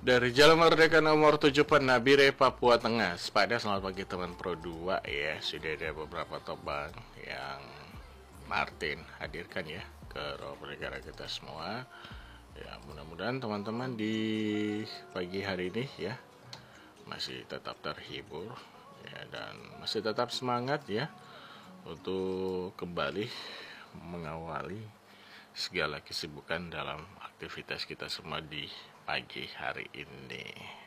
Dari Jalan Merdeka nomor 7 Nabire, Papua Tengah. Pada selamat pagi teman Pro 2 ya. Sudah ada beberapa topang yang Martin hadirkan ya ke ruang negara kita semua. Ya, mudah-mudahan teman-teman di pagi hari ini ya masih tetap terhibur ya, dan masih tetap semangat ya untuk kembali mengawali segala kesibukan dalam aktivitas kita semua di pagi hari ini.